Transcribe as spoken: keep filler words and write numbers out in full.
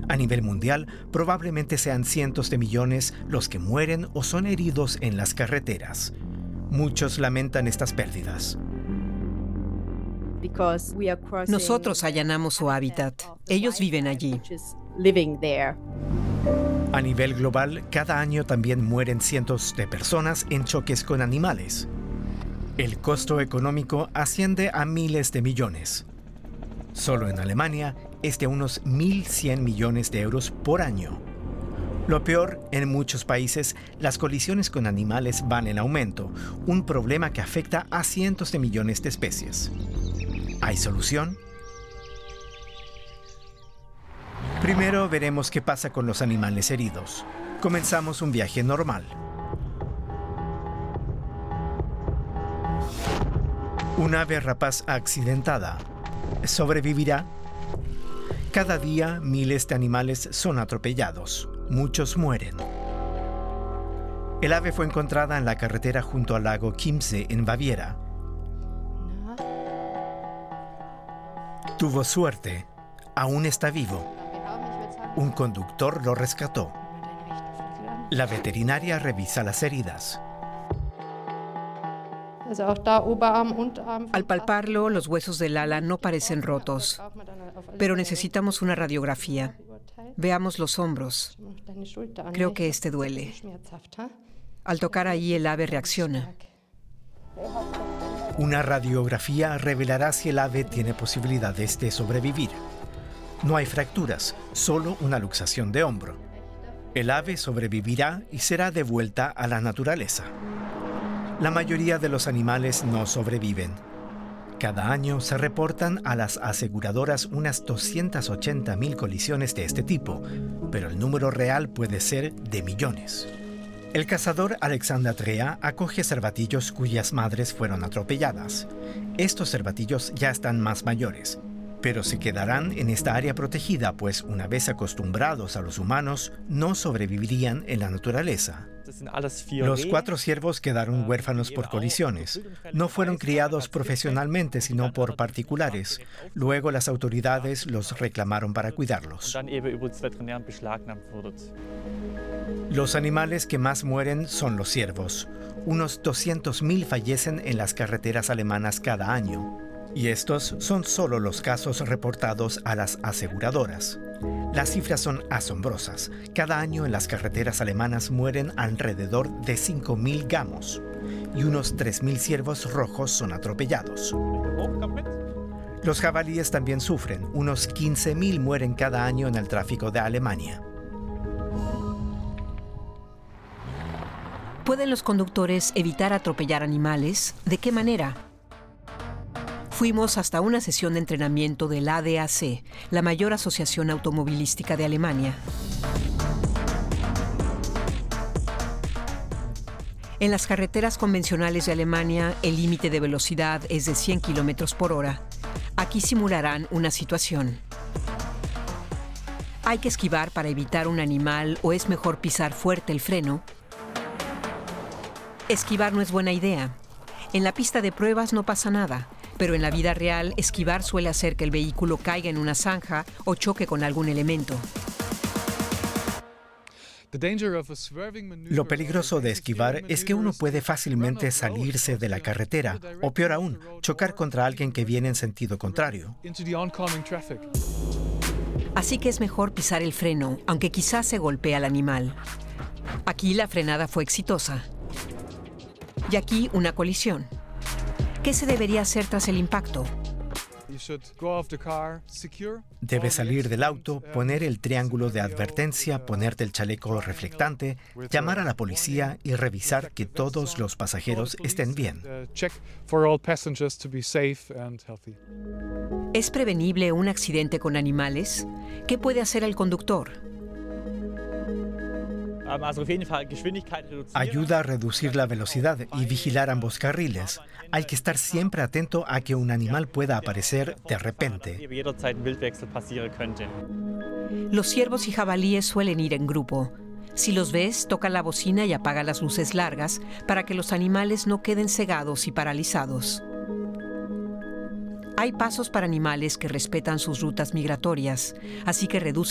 A nivel mundial, probablemente sean cientos de millones los que mueren o son heridos en las carreteras. Muchos lamentan estas pérdidas. Nosotros allanamos su hábitat. Ellos viven allí. A nivel global, cada año también mueren cientos de personas en choques con animales. El costo económico asciende a miles de millones. Solo en Alemania es de unos mil cien millones de euros por año. Lo peor, en muchos países, las colisiones con animales van en aumento, un problema que afecta a cientos de millones de especies. ¿Hay solución? Primero veremos qué pasa con los animales heridos. Comenzamos un viaje normal. Un ave rapaz accidentada. ¿Sobrevivirá? Cada día miles de animales son atropellados. Muchos mueren. El ave fue encontrada en la carretera junto al lago Chiemsee en Baviera. Tuvo suerte. Aún está vivo. Un conductor lo rescató. La veterinaria revisa las heridas. Al palparlo, los huesos del ala no parecen rotos, pero necesitamos una radiografía. Veamos los hombros. Creo que este duele. Al tocar ahí, el ave reacciona. Una radiografía revelará si el ave tiene posibilidades de sobrevivir. No hay fracturas, solo una luxación de hombro. El ave sobrevivirá y será devuelta a la naturaleza. La mayoría de los animales no sobreviven. Cada año se reportan a las aseguradoras unas doscientas ochenta mil colisiones de este tipo, pero el número real puede ser de millones. El cazador Alexander Trea acoge cervatillos cuyas madres fueron atropelladas. Estos cervatillos ya están más mayores, pero se quedarán en esta área protegida, pues una vez acostumbrados a los humanos, no sobrevivirían en la naturaleza. Los cuatro ciervos quedaron huérfanos por colisiones. No fueron criados profesionalmente, sino por particulares. Luego las autoridades los reclamaron para cuidarlos. Los animales que más mueren son los ciervos. Unos doscientos mil fallecen en las carreteras alemanas cada año. Y estos son solo los casos reportados a las aseguradoras. Las cifras son asombrosas. Cada año en las carreteras alemanas mueren alrededor de cinco mil gamos y unos tres mil ciervos rojos son atropellados. Los jabalíes también sufren. Unos quince mil mueren cada año en el tráfico de Alemania. ¿Pueden los conductores evitar atropellar animales? ¿De qué manera? Fuimos hasta una sesión de entrenamiento del A D A C, la mayor asociación automovilística de Alemania. En las carreteras convencionales de Alemania, el límite de velocidad es de cien kilómetros por hora. Aquí simularán una situación. ¿Hay que esquivar para evitar un animal o es mejor pisar fuerte el freno? Esquivar no es buena idea. En la pista de pruebas no pasa nada. Pero en la vida real, esquivar suele hacer que el vehículo caiga en una zanja o choque con algún elemento. Lo peligroso de esquivar es que uno puede fácilmente salirse de la carretera o, peor aún, chocar contra alguien que viene en sentido contrario. Así que es mejor pisar el freno, aunque quizás se golpee al animal. Aquí la frenada fue exitosa. Y aquí una colisión. ¿Qué se debería hacer tras el impacto? Debe salir del auto, poner el triángulo de advertencia, ponerte el chaleco reflectante, llamar a la policía y revisar que todos los pasajeros estén bien. ¿Es prevenible un accidente con animales? ¿Qué puede hacer el conductor? Ayuda a reducir la velocidad y vigilar ambos carriles. Hay que estar siempre atento a que un animal pueda aparecer de repente. Los ciervos y jabalíes suelen ir en grupo. Si los ves, toca la bocina y apaga las luces largas para que los animales no queden cegados y paralizados. Hay pasos para animales que respetan sus rutas migratorias, así que reducen